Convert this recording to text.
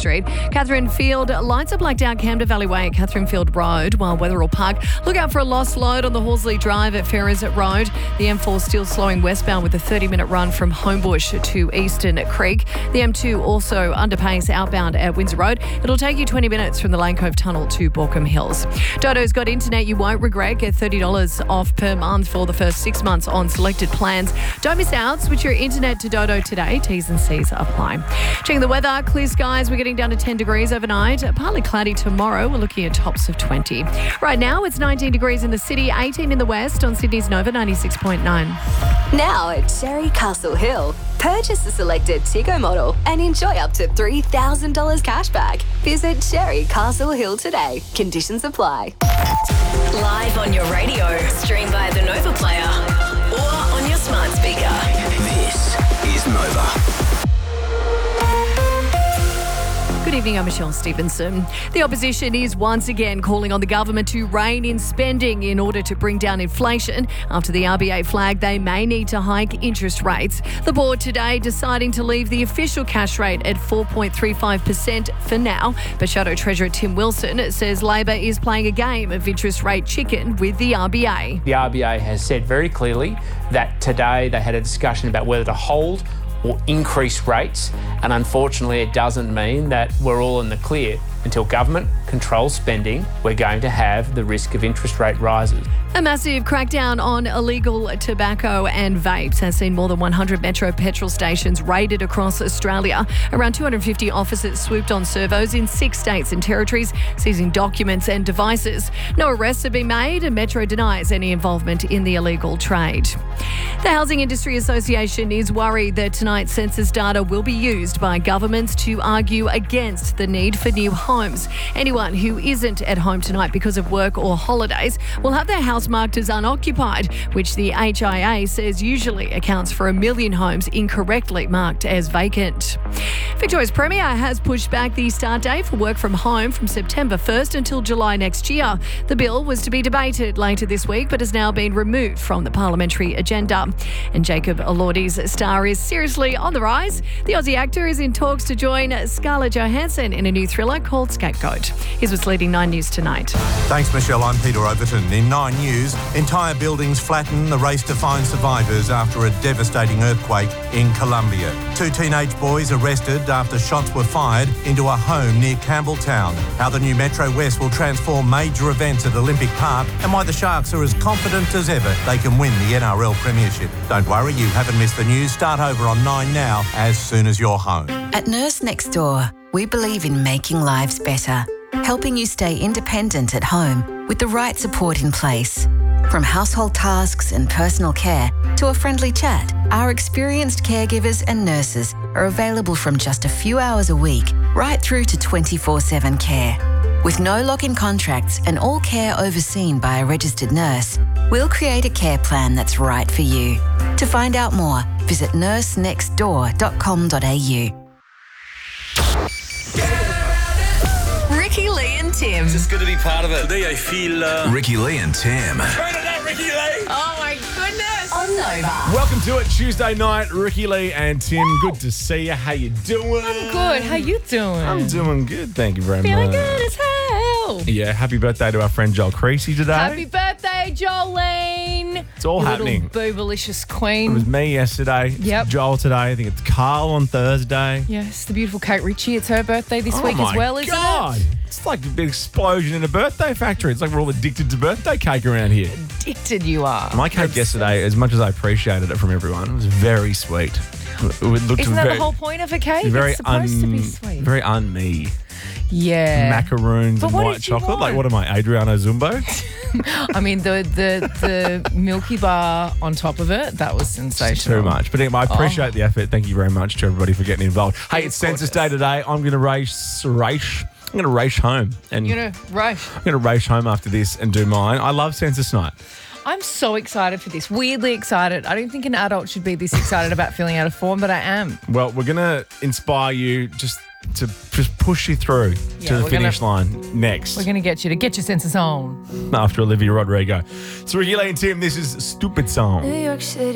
Street. Catherine Field, lights are blacked out Camden Valley Way at Catherine Field Road, while Wetherill Park. Look out for a lost load on the Horsley Drive at Ferrers Road. The M4 still slowing westbound with a 30-minute run from Homebush to Eastern Creek. The M2 also under pace outbound at Windsor Road. It'll take you 20 minutes from the Lane Cove Tunnel to Borkham Hills. Dodo's got internet you won't regret. Get $30 off per month for the first 6 months on selected plans. Don't miss out. Switch your internet to Dodo today. T's and C's apply. Checking the weather. Clear skies. We're getting down to 10 degrees overnight. Partly cloudy tomorrow. We're looking at tops of 20. Right now, it's 19 degrees in the city, 18 in the west on Sydney's Nova 96.9. Now at Cherry Castle Hill. Purchase the selected Tigo model and enjoy up to $3,000 cash back. Visit Cherry Castle Hill today. Conditions apply. Live on your radio, stream via the Nova Player or on your smart speaker. This is Nova. Good evening, I'm Michelle Stevenson. The opposition is once again calling on the government to rein in spending in order to bring down inflation. After the RBA flagged they may need to hike interest rates. The board today deciding to leave the official cash rate at 4.35% for now. But Shadow Treasurer Tim Wilson says Labor is playing a game of interest rate chicken with the RBA. The RBA has said very clearly that today they had a discussion about whether to hold or increase rates, and unfortunately it doesn't mean that we're all in the clear. Until government controls spending, we're going to have the risk of interest rate rises. A massive crackdown on illegal tobacco and vapes has seen more than 100 Metro petrol stations raided across Australia. Around 250 officers swooped on servos in 6 states and territories, seizing documents and devices. No arrests have been made, and Metro denies any involvement in the illegal trade. The Housing Industry Association is worried that tonight's census data will be used by governments to argue against the need for new homes. Anyone who isn't at home tonight because of work or holidays will have their house marked as unoccupied, which the HIA says usually accounts for 1 million homes incorrectly marked as vacant. Victoria's Premier has pushed back the start date for work from home from September 1st until July next year. The bill was to be debated later this week but has now been removed from the parliamentary agenda. And Jacob Elordi's star is seriously on the rise. The Aussie actor is in talks to join Scarlett Johansson in a new thriller called Scapegoat. Here's what's leading 9 News tonight. Thanks, Michelle. I'm Peter Overton. In 9 News, entire buildings flatten, the race to find survivors after a devastating earthquake in Colombia. 2 teenage boys arrested after shots were fired into a home near Campbelltown. How the new Metro West will transform major events at Olympic Park, and why the Sharks are as confident as ever they can win the NRL Premiership. Don't worry, you haven't missed the news. Start over on 9 now as soon as you're home. At Nurse Next Door, we believe in making lives better, helping you stay independent at home with the right support in place. From household tasks and personal care to a friendly chat, our experienced caregivers and nurses are available from just a few hours a week right through to 24/7 care. With no lock-in contracts and all care overseen by a registered nurse, we'll create a care plan that's right for you. To find out more, visit nursenextdoor.com.au. Ricky Lee and Tim. Just good to be part of it. Today I feel... Ricky Lee and Tim. Turn it up, Ricky Lee! Oh my goodness. On Nova. Welcome to it, Tuesday night. Ricky Lee and Tim, good to see you. How you doing? I'm good. How you doing? I'm doing good, thank you very Feeling much. good as hell. Yeah, happy birthday to our friend Joel Creasy today. Happy birthday, Jolene. It's all you happening. Little boobalicious It queen. was me yesterday. It's Yep. Joel today. I think it's Carl on Thursday. Yes, the beautiful Kate Ritchie. It's her birthday this week Oh as well, my isn't God. it? It's like a big explosion in a birthday factory. It's like we're all addicted to birthday cake around here. Addicted you are. My cake yesterday, as much as I appreciated it from everyone, it was very sweet. It looked Isn't that very, the whole point of a cake? very It's supposed to be sweet. Very un-me. Yeah. Macaroons But and what white did you chocolate. Like, want? what am I, Adriano Zumbo? I mean, the Milky Bar on top of it, that was sensational. Too much. But anyway, I appreciate the effort. Thank you very much to everybody for getting involved. Hey, it's Census Day today. I'm going to race home. And You're going to rush. I'm going to race home after this and do mine. I love Census Night. I'm so excited for this. Weirdly excited. I don't think an adult should be this excited about filling out a form, but I am. Well, we're going to inspire you to push you through to the finish line next. We're going to get you to get your census on. After Olivia Rodrigo. So Ricky Lee and Tim, this is Stupid Song. New York City.